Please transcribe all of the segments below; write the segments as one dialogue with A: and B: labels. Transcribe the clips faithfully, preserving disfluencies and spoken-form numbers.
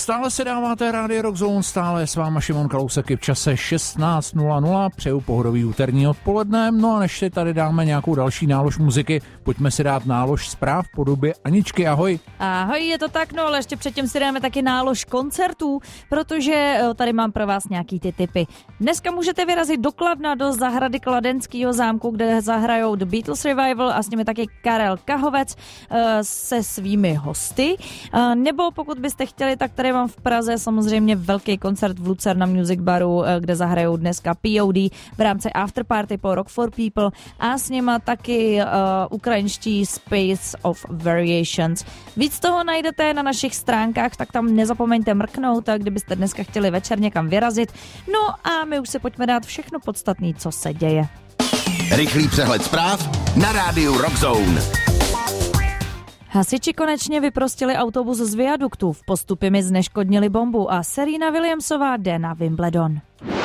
A: Stále se dáváte Rádio Rock Zone, stále s váma Šimon Kalousek v čase šestnáct nula nula, přeju pohodový úterní odpoledne, no a než si tady dáme nějakou další nálož muziky, pojďme si dát nálož zpráv v podobě Aničky, ahoj.
B: Ahoj, je to tak, no ale ještě předtím si dáme taky nálož koncertů, protože tady mám pro vás nějaký ty tipy. Dneska můžete vyrazit do Kladna, do zahrady Kladenského zámku, kde zahrajou The Beatles Revival a s nimi taky Karel Kahovec se svými hosty, nebo pokud byste chtěli, tak tady mám v Praze samozřejmě velký koncert v Lucerna Music Baru, kde zahrajou dneska P O D v rámci afterparty po Rock for People a s nima taky uh, ukrajinští Space of Variations. Víc toho najdete na našich stránkách, tak tam nezapomeňte mrknout, kdybyste dneska chtěli večer někam vyrazit. No a my už se pojďme dát všechno podstatné, co se děje.
C: Rychlý přehled zpráv na rádiu Rock Zone.
B: Hasiči konečně vyprostili autobus z viaduktu, v postupy mi zneškodnili bombu a Serena Williamsová jde na Wimbledon.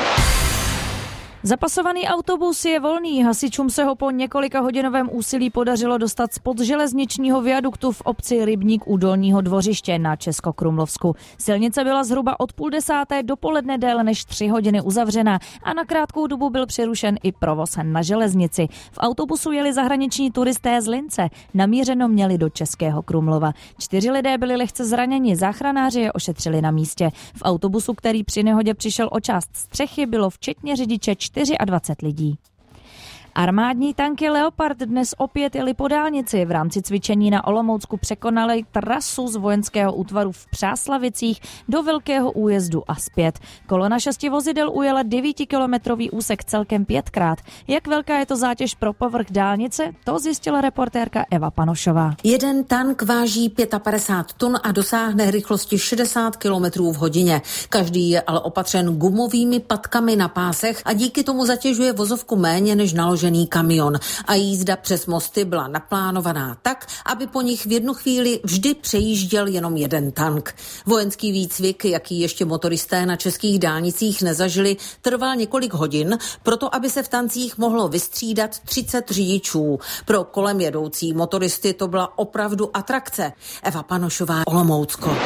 B: Zapasovaný autobus je volný, hasičům se ho po několika hodinovém úsilí podařilo dostat spod železničního viaduktu v obci Rybník u Dolního Dvořiště na Českokrumlovsku. Silnice byla zhruba od půl desáté dopoledne déle než tři hodiny uzavřena a na krátkou dobu byl přerušen i provoz na železnici. V autobusu jeli zahraniční turisté z Lince, namířeno měli do Českého Krumlova. Čtyři lidé byli lehce zraněni, záchranáři je ošetřili na místě. V autobusu, který při nehodě přišel o část střechy, bylo včetně řidiče dvacet čtyři lidí. Armádní tanky Leopard dnes opět jeli po dálnici. V rámci cvičení na Olomoucku překonali trasu z vojenského útvaru v Přáslavicích do Velkého Újezdu a zpět. Kolona šesti vozidel ujela devítikilometrový úsek celkem pětkrát. Jak velká je to zátěž pro povrch dálnice, to zjistila reportérka Eva Panošová.
D: Jeden tank váží padesát pět tun a dosáhne rychlosti šedesát kilometrů v hodině. Každý je ale opatřen gumovými patkami na pásech a díky tomu zatěžuje vozovku méně než naložený kamion a jízda přes mosty byla naplánovaná tak, aby po nich v jednu chvíli vždy přejížděl jenom jeden tank. Vojenský výcvik, jaký ještě motoristé na českých dálnicích nezažili, trval několik hodin, proto aby se v tancích mohlo vystřídat třicet řidičů. Pro kolem jedoucí motoristy to byla opravdu atrakce. Eva Panošová, Olomoucko.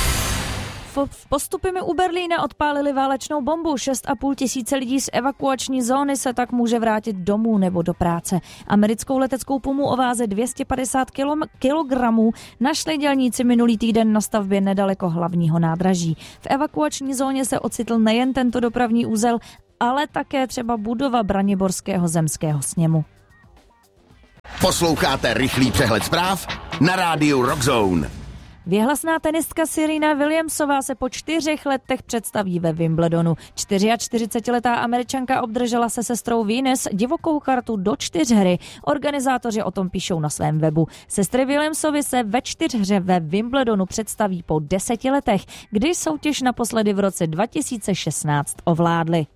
B: V postupy u Berlína odpálili válečnou bombu. šest a půl tisíce lidí z evakuační zóny se tak může vrátit domů nebo do práce. Americkou leteckou pumu o váze dvě stě padesát kilogramů našli dělníci minulý týden na stavbě nedaleko hlavního nádraží. V evakuační zóně se ocitl nejen tento dopravní úzel, ale také třeba budova Braniborského zemského sněmu.
C: Posloucháte rychlý přehled zpráv na rádiu Rock Zone.
B: Věhlasná tenistka Serena Williamsová se po čtyřech letech představí ve Wimbledonu. čtyřiačtyřicetiletá Američanka obdržela se sestrou Venus divokou kartu do čtyřhry. Organizátoři o tom píšou na svém webu. Sestry Williamsovy se ve čtyřhře ve Wimbledonu představí po deseti letech, když soutěž naposledy v roce dva tisíce šestnáct ovládly.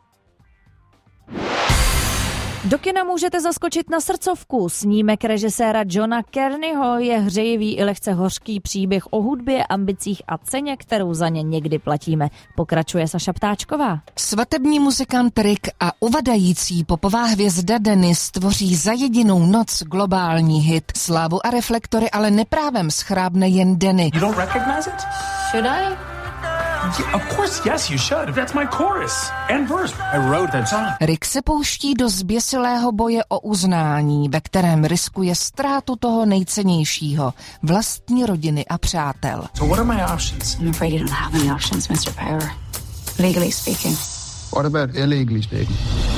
B: Do kina můžete zaskočit na srdcovku. Snímek režiséra Johna Kearneyho je hřejivý i lehce hořký příběh o hudbě, ambicích a ceně, kterou za ně někdy platíme. Pokračuje Saša Ptáčková.
E: Svatební muzikant Rick a uvadající popová hvězda Dennis tvoří za jedinou noc globální hit. Slávu a reflektory ale neprávem schrábne jen Denny.
F: You don't recognize it?
B: Should I?
F: Yeah, of course, yes, you should. That's my chorus and verse. I wrote that song.
E: Rick se pouští do zběsilého boje o uznání, ve kterém riskuje ztrátu toho nejcennějšího, vlastní rodiny a přátel.
F: So what are my options?
G: I'm afraid you don't have any options, mister Power. Legally speaking.
H: What about illegally speaking?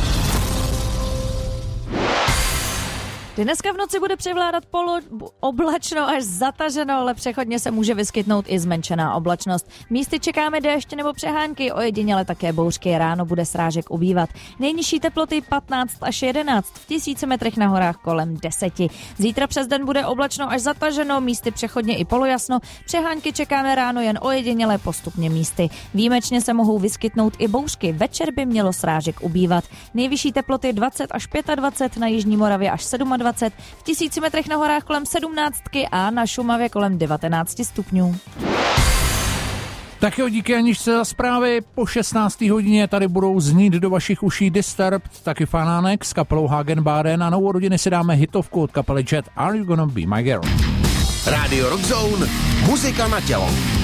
B: Dneska v noci bude převládat polo oblačno až zataženo, ale přechodně se může vyskytnout i zmenšená oblačnost. Místy čekáme déšť nebo přehánky, ojediněle také bouřky, ráno bude srážek ubývat. Nejnižší teploty patnáct až jedenáct, v tisíci metrech na horách kolem deseti. Zítra přes den bude oblačno až zataženo, místy přechodně i polojasno, přehánky čekáme ráno jen ojediněle, postupně místy. Výjimečně se mohou vyskytnout i bouřky, večer by mělo srážek ubývat. Nejvyšší teploty dvacet až dvacet pět, na jižní Moravě až dvacet sedm, v tisíci metrech na horách kolem sedmnáctky a na Šumavě kolem devatenáct stupňů.
A: Tak jo, díky Aničce za zprávy. Po šestnácté hodině tady budou znít do vašich uší Disturbed, taky Fanánek s kapelou Hagen-Baden a na úvod hodiny si dáme hitovku od kapely Jet Are You Gonna Be My Girl.
C: Radio Rock Zone, muzika na tělo.